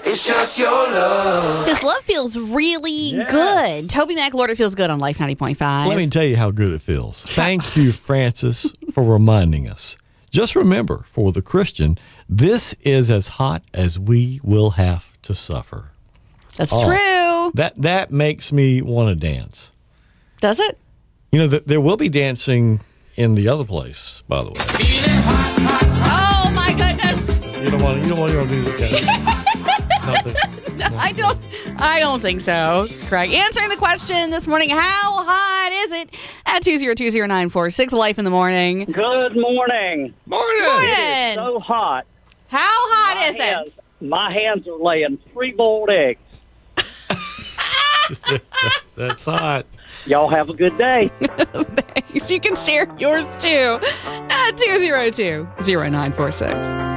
It's just your love. This love feels really good. Toby McLord, it feels good on Life 90.5. Let me tell you how good it feels. Thank you, Francis, for reminding us. Just remember, for the Christian, this is as hot as we will have to suffer. That's true. That makes me want to dance. Does it? You know, there will be dancing in the other place, by the way. Oh, my goodness. You don't want to do that. I don't think so. Craig, answering the question this morning, how hot is it? At 2020946, Life in the Morning. Good morning. Morning. It is so hot. How hot is it? My hands are laying 3 boiled eggs. That's hot. Y'all have a good day. Thanks. You can share yours too at 2020946.